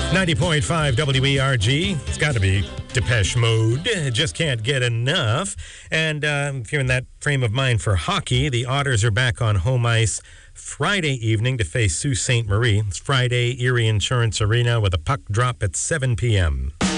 90.5 WERG. It's got to be Depeche Mode. Just can't get enough. And if you're in that frame of mind for hockey, the Otters are back on home ice Friday evening to face Sault Ste. Marie. It's Friday, Erie Insurance Arena with a puck drop at 7 p.m.